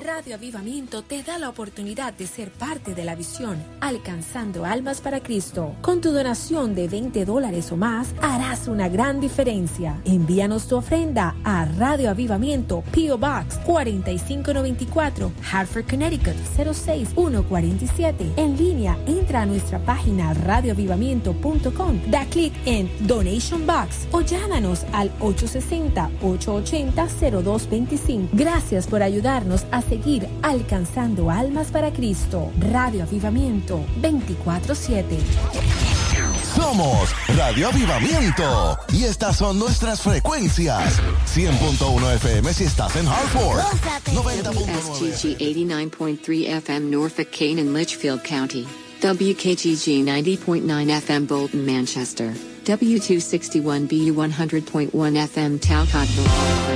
Radio Avivamiento te da la oportunidad de ser parte de la visión Alcanzando Almas para Cristo. Con tu donación de $20 o más, harás una gran diferencia. Envíanos tu ofrenda a Radio Avivamiento, P.O. Box 4594, Hartford, Connecticut 06147. En línea, entra a nuestra página radioavivamiento.com, da clic en Donation Box o llámanos al 860-880-0225. Gracias por ayudarnos a seguir alcanzando almas para Cristo. Radio Avivamiento 24/7. Somos Radio Avivamiento y estas son nuestras frecuencias. 100.1 FM si estás en Hartford, 90.9 WSGG 89.3 FM Norfolk, Kane and Litchfield County, WKGG 90.9 FM Bolton, Manchester, W261BU 100.1 FM Talcott,